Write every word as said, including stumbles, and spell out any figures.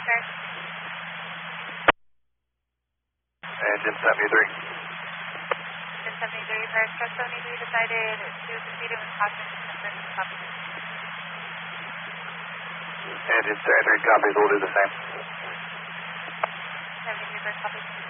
sir. Engine seventy-three. Engine seventy-three, Paris Truck seventy-three decided to proceed with caution. Copy. Engine seventy-three copies, we'll do the same. seventy-three, Paris copy.